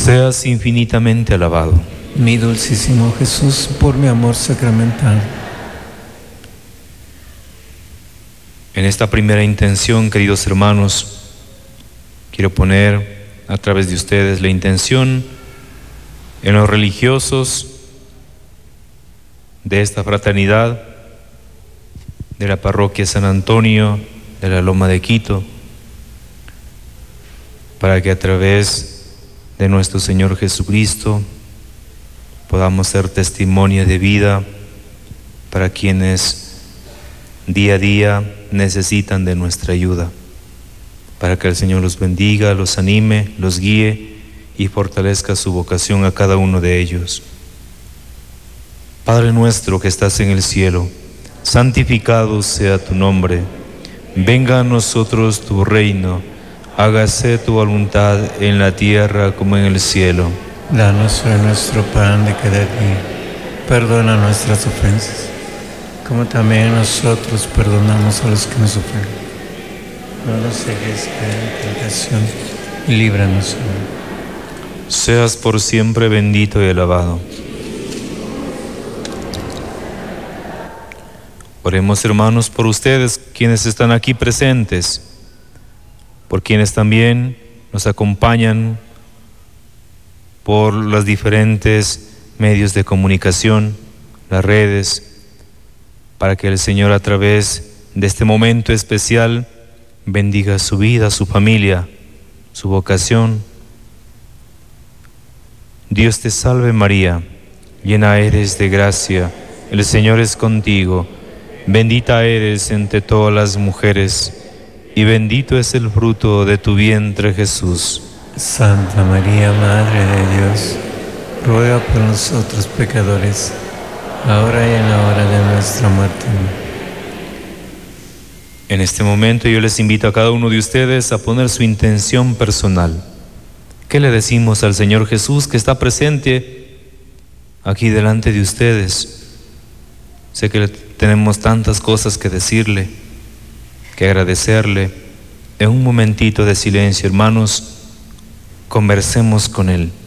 Seas infinitamente alabado, mi dulcísimo Jesús, por mi amor sacramental. en esta primera intención, queridos hermanos, quiero poner a través de ustedes la intención en los religiosos de esta fraternidad de la parroquia San Antonio de la Loma de Quito, para que a través de nuestro Señor Jesucristo podamos ser testimonio de vida para quienes día a día necesitan de nuestra ayuda, para que el Señor los bendiga, los anime, los guíe y fortalezca su vocación a cada uno de ellos. Padre nuestro que estás en el cielo, santificado sea tu nombre. Venga a nosotros tu reino. Hágase tu voluntad en la tierra como en el cielo. Danos hoy nuestro pan de cada día. Perdona nuestras ofensas, como también nosotros perdonamos a los que nos ofenden. No nos dejes caer en tentación y líbranos, Señor. Seas por siempre bendito y alabado. Oremos, hermanos, por ustedes, quienes están aquí presentes, por quienes también nos acompañan por los diferentes medios de comunicación, las redes, para que el Señor a través de este momento especial bendiga su vida, su familia, su vocación. Dios te salve María, llena eres de gracia, el Señor es contigo. Bendita eres entre todas las mujeres, y bendito es el fruto de tu vientre, Jesús. Santa María, Madre de Dios, ruega por nosotros pecadores, ahora y en la hora de nuestra muerte. En este momento yo les invito a cada uno de ustedes a poner su intención personal. ¿Qué le decimos al Señor Jesús que está presente aquí delante de ustedes? Sé que tenemos tantas cosas que decirle, que agradecerle. En un momentito de silencio, hermanos, conversemos con Él.